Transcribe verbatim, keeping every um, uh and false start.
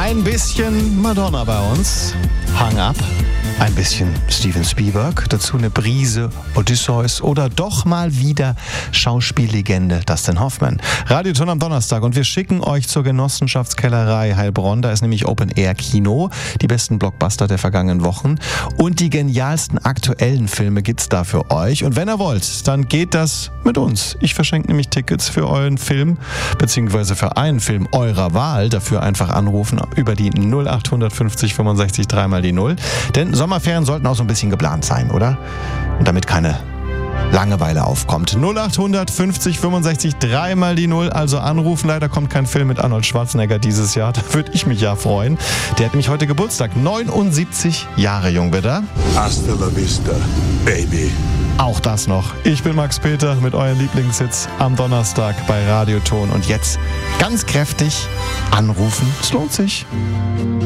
Ein bisschen Madonna bei uns. Hang up. Ein bisschen Steven Spielberg, dazu eine Brise Odysseus oder doch mal wieder Schauspiellegende Dustin Hoffman. Radioton am Donnerstag und wir schicken euch zur Genossenschaftskellerei Heilbronn. Da ist nämlich Open-Air-Kino, die besten Blockbuster der vergangenen Wochen und die genialsten aktuellen Filme gibt's da für euch. Und wenn ihr wollt, dann geht das mit uns. Ich verschenke nämlich Tickets für euren Film, beziehungsweise für einen Film eurer Wahl. Dafür einfach anrufen über die null acht fünfzig fünfundsechzig dreimal die null. Denn Sommerferien sollten auch so ein bisschen geplant sein, oder? Und damit keine Langeweile aufkommt. null acht fünfzig fünfundsechzig dreimal die null, also anrufen. Leider kommt kein Film mit Arnold Schwarzenegger dieses Jahr. Da würde ich mich ja freuen. Der hat nämlich heute Geburtstag. neunundsiebzig Jahre jung wird er. Hasta la vista, baby. Auch das noch. Ich bin Max Peter mit euren Lieblingshits am Donnerstag bei Radioton. Und jetzt ganz kräftig anrufen. Es lohnt sich.